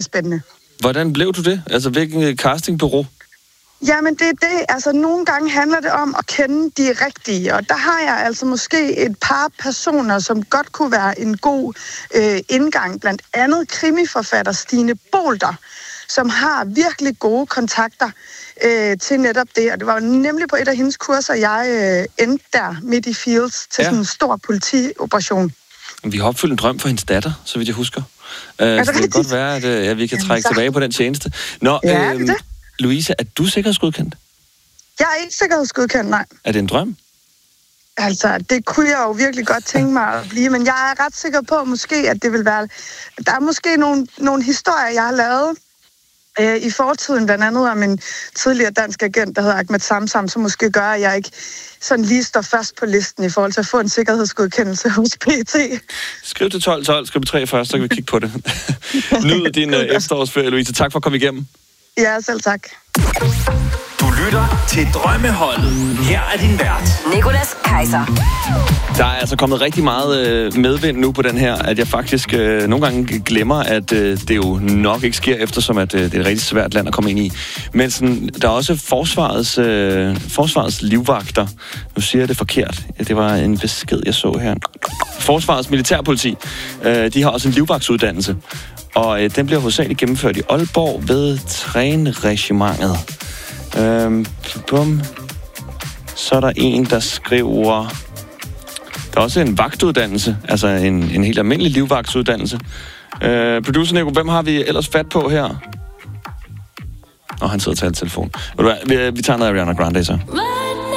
spændende. Hvordan blev du det? Altså, hvilken castingbureau? Jamen, det er det. Altså, nogle gange handler det om at kende de rigtige, og der har jeg altså måske et par personer, som godt kunne være en god indgang. Blandt andet krimiforfatter Stine Bolter, som har virkelig gode kontakter til netop det. Og det var nemlig på et af hendes kurser, jeg endte der midt i Fields til sådan en stor politioperation. Vi har opfyldt en drøm for hendes datter, så vidt jeg husker. Så det kan godt være, at vi kan trække tilbage på den tjeneste. Nå, Louise, er du sikkerhedsgodkendt? Jeg er ikke sikkerhedsgodkendt, nej. Er det en drøm? Altså, det kunne jeg jo virkelig godt tænke mig at blive, men jeg er ret sikker på måske, at det vil være... Der er måske nogle historier, jeg har lavet i fortiden, blandt andet om en tidligere dansk agent, der hedder Ahmed Samsam, som måske gør, at jeg ikke sådan lige står først på listen i forhold til at få en sikkerhedsgodkendelse hos PET. Skriv til 1212, skriv 3 først, så kan vi kigge på det. Nyd din efterårsferie, Louise. Tak for at komme igennem. Ja, selv tak. Du lytter til Drømmeholdet. Her er din vært, Nicolas Kaiser. Der er altså kommet rigtig meget medvind nu på den her, at jeg faktisk nogle gange glemmer, at det jo nok ikke sker, eftersom at det er et rigtig svært land at komme ind i. Men sådan, der er også forsvarets livvagter. Nu siger jeg det forkert. Det var en besked, jeg så her. Forsvarets militærpoliti. De har også en livvagtsuddannelse. Og den bliver hovedsageligt gennemført i Aalborg ved træneregimentet. Så er der en, der skriver... Der er også en vagtuddannelse, altså en helt almindelig livvagtsuddannelse. Producer Nico, hvem har vi ellers fat på her? Han sidder og taler telefon. Vi tager noget af Ariana Grande så.